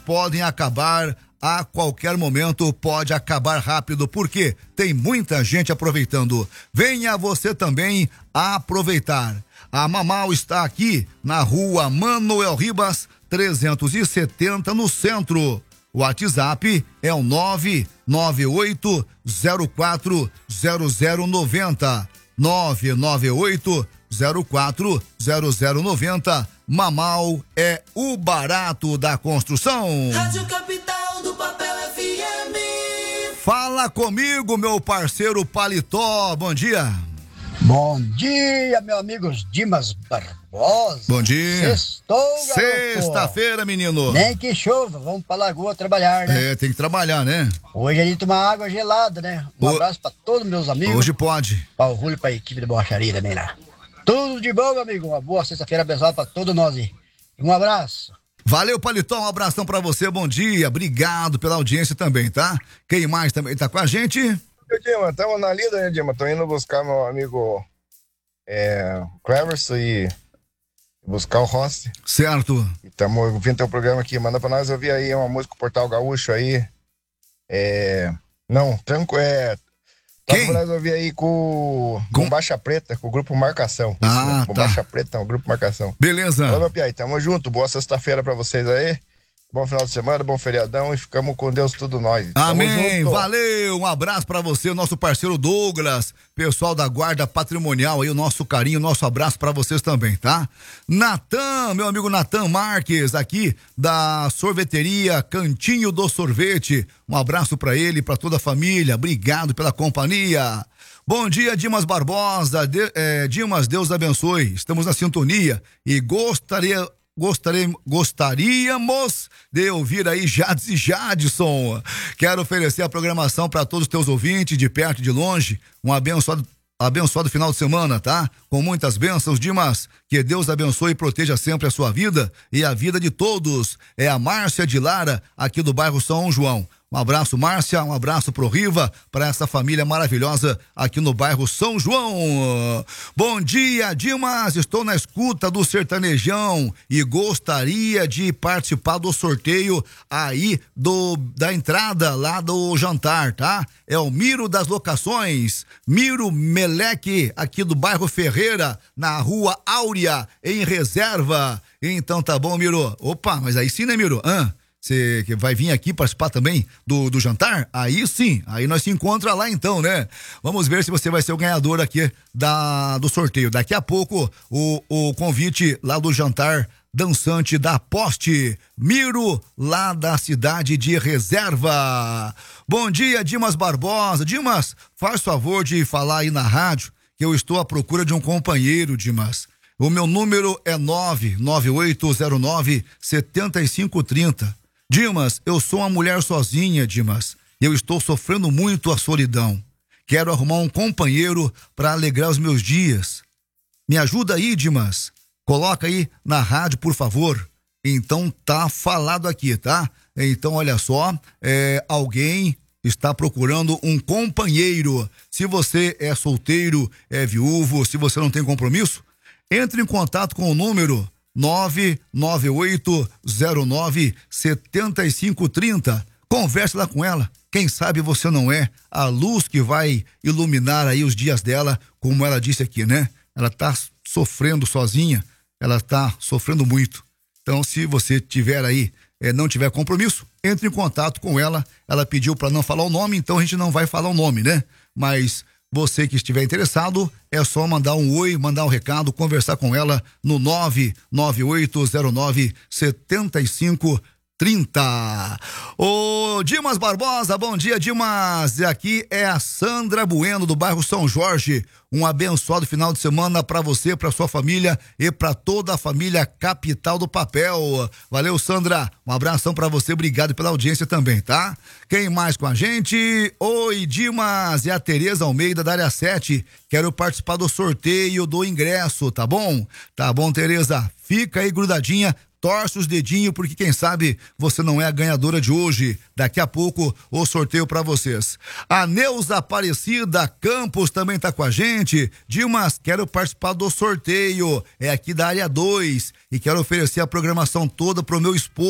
podem acabar a qualquer momento, pode acabar rápido, porque tem muita gente aproveitando. Venha você também aproveitar. A Mamal está aqui na rua Manuel Ribas, 370, no centro. O WhatsApp é o 998040090. 998040090. Mamal é o barato da construção. Rádio Capital do Papel FM. Fala comigo, meu parceiro Paletó. Bom dia. Bom dia, meu amigo Dimas Barbosa. Bom dia. Sextou, garoto. Sexta-feira, menino. Nem que chova, vamos pra lagoa trabalhar, né? É, tem que trabalhar, né? Hoje a gente toma água gelada, né? Um abraço pra todos meus amigos. Hoje pode. Pra o Rúlio, pra equipe de borracharia também lá. Tudo de bom, meu amigo. Uma boa sexta-feira abençoada pra todos nós aí. Um abraço. Valeu, Paletó, um abração pra você, bom dia. Obrigado pela audiência também, tá? Quem mais também tá com a gente? Dima, estamos na lida, né, Dima? Tô indo buscar meu amigo Cleverson e buscar o Rossi. Certo. Estamos ouvindo teu programa aqui. Manda pra nós ouvir aí uma música do Portal Gaúcho aí. Não, tranquilo. Quem? Pra nós ouvir aí com Baixa Preta, com o grupo Marcação. Ah, com tá. Baixa Preta, o grupo Marcação. Beleza. Ô, meu Piai, tamo junto. Boa sexta-feira pra vocês aí. Bom final de semana, bom feriadão e ficamos com Deus tudo nós. Amém, valeu, um abraço pra você, o nosso parceiro Douglas, pessoal da Guarda Patrimonial aí, o nosso carinho, o nosso abraço pra vocês também, tá? Natan, meu amigo Natan Marques, aqui da sorveteria Cantinho do Sorvete, um abraço pra ele, pra toda a família, obrigado pela companhia. Bom dia, Dimas Barbosa, Dimas, Deus abençoe, estamos na sintonia e gostaríamos de ouvir aí Jades e Jadson. Quero oferecer a programação para todos os teus ouvintes, de perto e de longe. Um abençoado final de semana, tá? Com muitas bênçãos, Dimas. Que Deus abençoe e proteja sempre a sua vida e a vida de todos. É a Márcia de Lara, aqui do bairro São João. Um abraço, Márcia, um abraço pro Riva, para essa família maravilhosa aqui no bairro São João. Bom dia, Dimas, estou na escuta do Sertanejão e gostaria de participar do sorteio aí da entrada lá do jantar, tá? É o Miro das Locações, Miro Meleque, aqui do bairro Ferreira, na rua Áurea, em Reserva. Então tá bom, Miro. Opa, mas aí sim, né, Miro? Você que vai vir aqui participar também do jantar? Aí sim, aí nós se encontra lá então, né? Vamos ver se você vai ser o ganhador aqui do sorteio. Daqui a pouco o convite lá do jantar dançante da Poste, Miro, lá da cidade de Reserva. Bom dia, Dimas Barbosa. Dimas, faz favor de falar aí na rádio que eu estou à procura de um companheiro, Dimas. O meu número é 99809-7530. Dimas, eu sou uma mulher sozinha, Dimas. Eu estou sofrendo muito a solidão. Quero arrumar um companheiro para alegrar os meus dias. Me ajuda aí, Dimas. Coloca aí na rádio, por favor. Então tá falado aqui, tá? Então olha só, alguém está procurando um companheiro. Se você é solteiro, é viúvo, se você não tem compromisso, entre em contato com o número 99809-7530. Converse lá com ela. Quem sabe você não é a luz que vai iluminar aí os dias dela, como ela disse aqui, né? Ela tá sofrendo sozinha, ela tá sofrendo muito. Então, se você tiver aí, não tiver compromisso, entre em contato com ela. Ela pediu para não falar o nome, então a gente não vai falar o nome, né? Mas você que estiver interessado, é só mandar um oi, mandar um recado, conversar com ela no 99809-7530. Ô Dimas Barbosa, bom dia, Dimas. Aqui é a Sandra Bueno, do bairro São Jorge. Um abençoado final de semana para você, para sua família e para toda a família Capital do Papel. Valeu, Sandra. Um abração para você, obrigado pela audiência também, tá? Quem mais com a gente? Oi, Dimas, é a Tereza Almeida da área 7. Quero participar do sorteio do ingresso, tá bom? Tá bom, Tereza. Fica aí grudadinha. Torce os dedinhos, porque quem sabe você não é a ganhadora de hoje. Daqui a pouco o sorteio para vocês. A Neuza Aparecida Campos também tá com a gente. Dimas, quero participar do sorteio. É aqui da área 2 e quero oferecer a programação toda pro meu esposo.